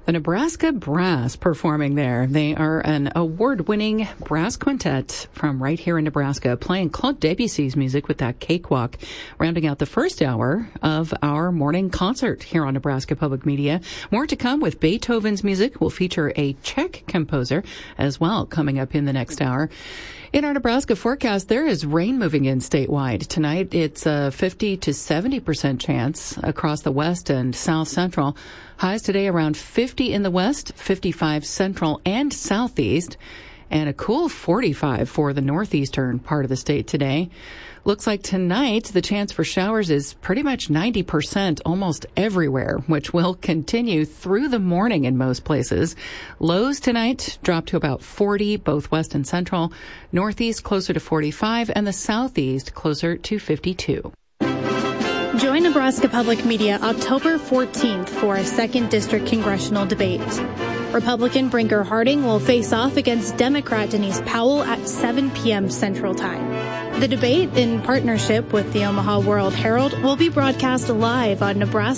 The Nebraska Brass performing there. They are an award-winning brass quintet from right here in Nebraska, playing Claude Debussy's music with that cakewalk, rounding out the first hour of our morning concert here on Nebraska Public Media. More to come with Beethoven's music. We'll feature a Czech composer as well coming up in the next hour. In our Nebraska forecast, there is rain moving in statewide. Tonight, it's a 50 to 70% chance across the west and south central. Highs today around 50 in the west, 55 central and southeast, and a cool 45 for the northeastern part of the state today. Looks like tonight the chance for showers is pretty much 90% almost everywhere, which will continue through the morning in most places. Lows tonight drop to about 40, both west and central, northeast closer to 45, and the southeast closer to 52. Join Nebraska Public Media October 14th for a 2nd District congressional debate. Republican Brinker Harding will face off against Democrat Denise Powell at 7 p.m. Central Time. The debate, in partnership with the Omaha World Herald, will be broadcast live on Nebraska